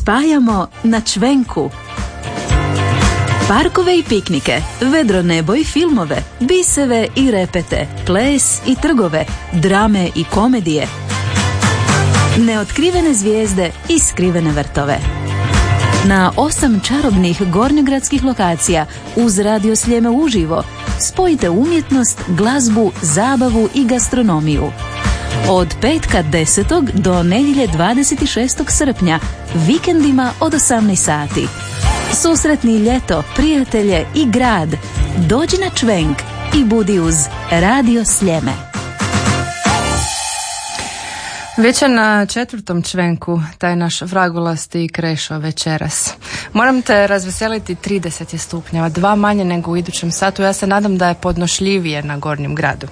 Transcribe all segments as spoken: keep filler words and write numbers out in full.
spajamo na čvenku. Parkove i piknike, vedro nebo i filmove, biseve i repete, ples i trgove, drame i komedije, neotkrivene zvijezde i skrivene vrtove. Na osam čarobnih gornjogradskih lokacija uz Radio Sljeme uživo spojite umjetnost, glazbu, zabavu i gastronomiju. Od petka desetog do nedjelje dvadeset šestog srpnja, vikendima od osamnaest sati. Susretni ljeto, prijatelje i grad. Dođi na čvenk i budi uz Radio Sljeme. Već je na četvrtom čvenku taj naš vragulasti Krešo večeras. Moram te razveseliti, trideset je stupnjeva, dva manje nego u idućem satu. Ja se nadam da je podnošljivije na Gornjem gradu.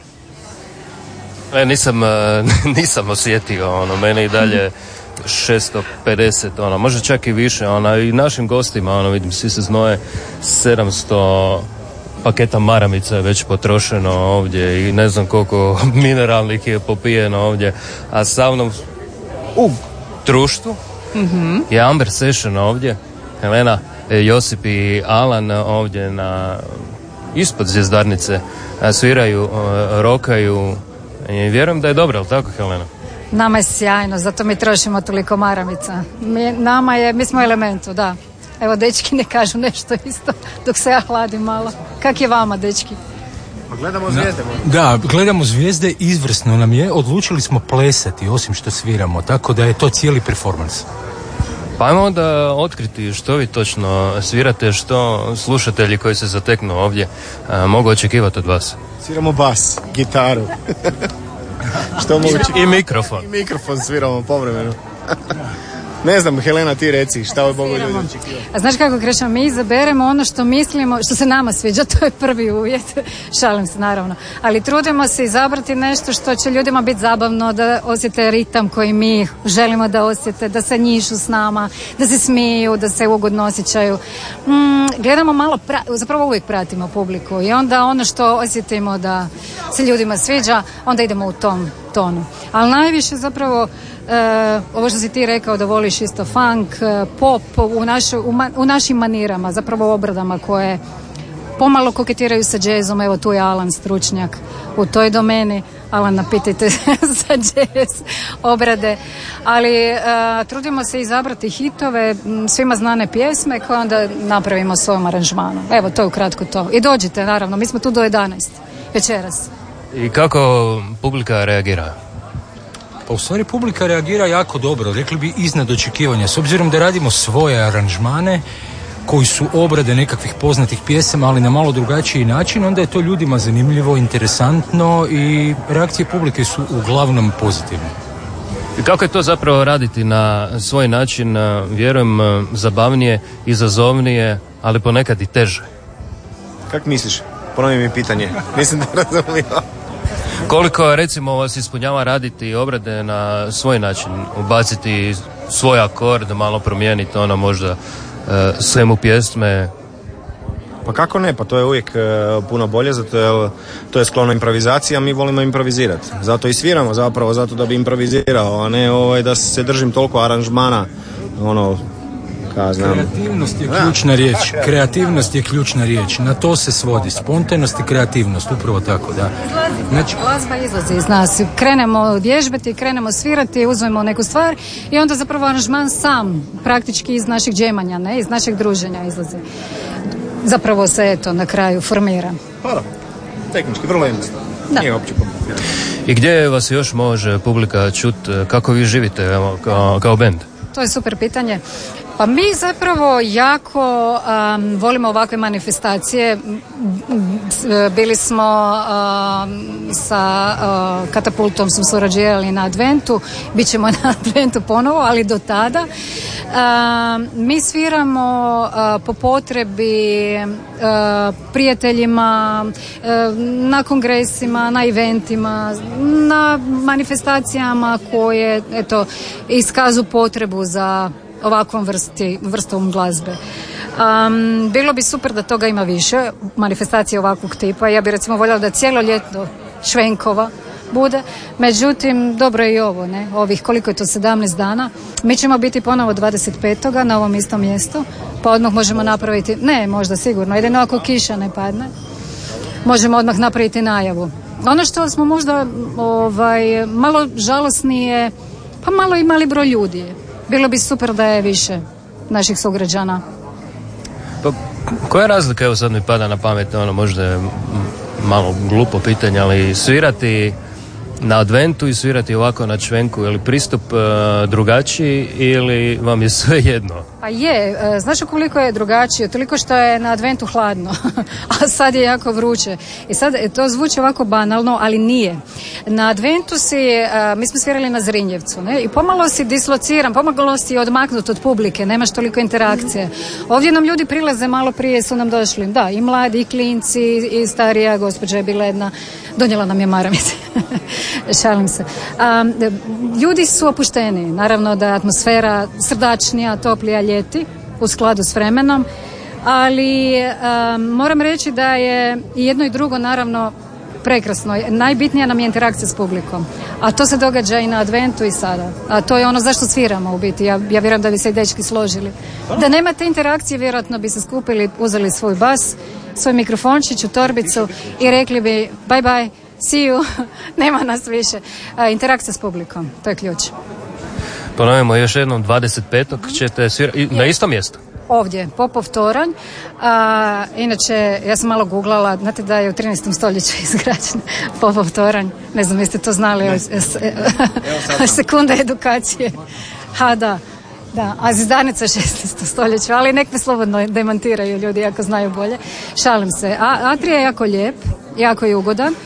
E, nisam, nisam osjetio, ono, mene i dalje šesto pedeset, ono, možda čak i više, ono, i našim gostima, ono, vidim, svi se znoje, sedamsto paketa maramica je već potrošeno ovdje i ne znam koliko mineralnih je popijeno ovdje, a sa mnom u društvu mm-hmm. je Amber Session ovdje, Helena, Josip i Alan ovdje na ispod zvjezdarnice sviraju, rokaju i vjerujem da je dobro, ali tako, Helena? Nama je sjajno, zato mi trošimo toliko maramica. Mi, nama je, mi smo elementu, da. Evo, dečki ne kažu nešto isto, dok se ja hladim malo. Kak je vama, dečki? Pa gledamo zvijezde. Da, gledamo zvijezde, izvrsno nam je. Odlučili smo plesati, osim što sviramo, tako da je to cijeli performans. Pa ajmo onda otkriti što vi točno svirate, što slušatelji koji se zateknu ovdje a, mogu očekivati od vas. Sviramo bas, gitaru. Što mogu očekivati? I mikrofon. I mikrofon sviramo povremeno. Ne znam, Helena, ti reci, šta je Bogu ljudi očekivati? A znaš kako krećemo? Mi izaberemo ono što mislimo, što se nama sviđa, to je prvi uvjet. Šalim se, naravno. Ali trudimo se izabrati nešto što će ljudima biti zabavno, da osjete ritam koji mi želimo da osjete, da se njišu s nama, da se smiju, da se ugodno osjećaju. Mm, gledamo malo, pra- zapravo uvijek pratimo publiku i onda ono što osjetimo da se ljudima sviđa, onda idemo u tom tonu. Ali najviše zapravo Uh, ovo što si ti rekao da voliš isto funk, uh, pop u, našu, u, ma, u našim manirama, zapravo obradama koje pomalo koketiraju sa džezom. Evo tu je Alan stručnjak u toj domeni. Alan, napitajte za džez obrade, ali uh, trudimo se izabrati hitove, svima znane pjesme koje onda napravimo svojom aranžmanu. Evo, to je ukratko to. I dođite, naravno, mi smo tu do jedanaest večeras. I kako publika reagira? Pa u stvari publika reagira jako dobro, rekli bi iznad očekivanja, s obzirom da radimo svoje aranžmane koji su obrade nekakvih poznatih pjesama, ali na malo drugačiji način, onda je to ljudima zanimljivo, interesantno i reakcije publike su uglavnom pozitivne. I kako je to zapravo raditi na svoj način, vjerujem, zabavnije, izazovnije, ali ponekad i teže? Kak misliš? Ponovi mi pitanje. Nisam da razumio. Koliko, recimo, vas ispunjava raditi obrade na svoj način, ubaciti svoj akord, malo promijeniti ono možda uh, svemu pjesme? Pa kako ne, pa to je uvijek uh, puno bolje, zato je, to je sklono improvizacija, mi volimo improvizirati. Zato i sviramo zapravo, zato da bi improvizirao, a ne ovaj, da se držim toliko aranžmana, ono, Znam. Kreativnost je ključna riječ. Kreativnost je ključna riječ. Na to se svodi. Spontanost i kreativnost, upravo tako, da. Znači, glazba izlazi iz nas. Krenemo vježbati, krenemo svirati, uzmemo neku stvar i onda zapravo aranžman sam, praktički iz našeg džemanja, ne, iz našeg druženja izlazi. Zapravo se, eto, na kraju formira. Hvala. Tehnički, vrlo jednostavno. Nije uopće komplicirano. I gdje vas još može publika čuti, kako vi živite evo, kao, kao bend? To je super pitanje. Pa mi zapravo jako um, volimo ovakve manifestacije. Bili smo um, sa uh, Katapultom smo surađivali na Adventu, bit ćemo na Adventu ponovo, ali do tada. Um, mi sviramo uh, po potrebi uh, prijateljima, uh, na kongresima, na eventima, na manifestacijama koje, eto, iskazu potrebu za ovakvom vrsti, vrstom glazbe. Um, bilo bi super da toga ima više, manifestacije ovakvog tipa. Ja bih recimo voljela da cijelo ljeto Švenkova bude. Međutim, dobro je i ovo, ne? Ovih, koliko je to, sedamnaest dana. Mi ćemo biti ponovo dvadeset petog na ovom istom mjestu, pa odmah možemo napraviti, ne, možda sigurno, jedino ako kiša ne padne, možemo odmah napraviti najavu. Ono što smo možda ovaj, malo žalosnije, pa malo i mali broj ljudi. Bilo bi super da je više naših sugrađana. Pa, koja je razlika, evo sad mi pada na pamet, ono možda je malo glupo pitanje, ali svirati na adventu i svirati ovako na čvenku, je li pristup uh, drugačiji ili vam je sve jedno? Pa je, znaš koliko je drugačije, toliko što je na adventu hladno, a sad je jako vruće. I sad to zvuči ovako banalno, ali nije. Na adventu si, uh, mi smo svirali na Zrinjevcu, ne? I pomalo si dislociran, pomalo si odmaknut od publike, nemaš toliko interakcije. Ovdje nam ljudi prilaze, malo prije su nam došli, da, i mladi, i klinci, i starija gospođa je bila jedna, donijela nam je maramice. Šalim se. Um, ljudi su opušteni, naravno da je atmosfera srdačnija, toplija ljeti u skladu s vremenom, ali um, moram reći da je i jedno i drugo naravno prekrasno. Najbitnija nam je interakcija s publikom, a to se događa i na adventu i sada, a to je ono zašto sviramo u biti. Ja, ja vjerujem da bi se i dečki složili. Da nema te interakcije, vjerojatno bi se skupili, uzeli svoj bas, svoj mikrofončić u torbicu i rekli bi bye bye, see you, nema nas više. A, interakcija s publikom, to je ključ. Ponovimo još jednom, dvadeset petog ćete svirati na istom mjestu? Ovdje, Popov toranj. A, inače, ja sam malo googlala, znate da je u trinaestom stoljeću izgrađen Popov toranj. Ne znam, jeste to znali? Ne. Sekunda edukacije. Ha, da. Da, a zizdarnica šesnaesto stoljeću, ali nek me slobodno demantiraju ljudi ako znaju bolje. Šalim se. A, Atrija je jako lijep, jako je ugodan.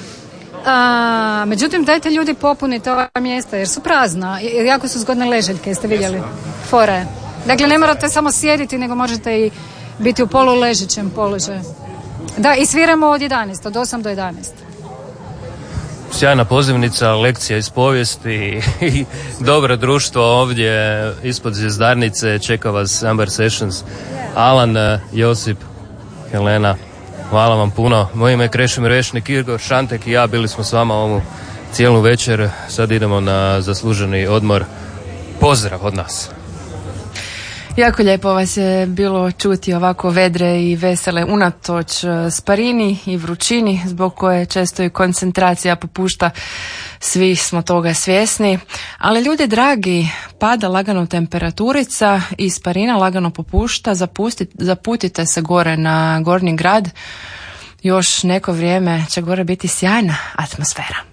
A, međutim, dajte ljudi popunite ova mjesta jer su prazna. Jako su zgodne leželjke, jeste vidjeli? Fore. Dakle, ne morate samo sjediti, nego možete i biti u poluležećem položaju. Da, i sviramo od jedanaest, od osam do jedanaest. Sjajna pozivnica, lekcija iz povijesti i dobro društvo ovdje ispod zvjezdarnice. Čeka vas Amber Sessions. Alan, Josip, Helena, hvala vam puno. Moje ime je Krešimir Vešnik, Igor Šantek i ja bili smo s vama ovu cijelu večer. Sad idemo na zasluženi odmor. Pozdrav od nas. Jako lijepo vas je bilo čuti ovako vedre i vesele unatoč sparini i vrućini zbog koje često i koncentracija popušta, svi smo toga svjesni, ali ljudi dragi, pada lagano temperaturica i sparina lagano popušta, zapustite, zaputite se gore na Gornji grad, još neko vrijeme će gore biti sjajna atmosfera.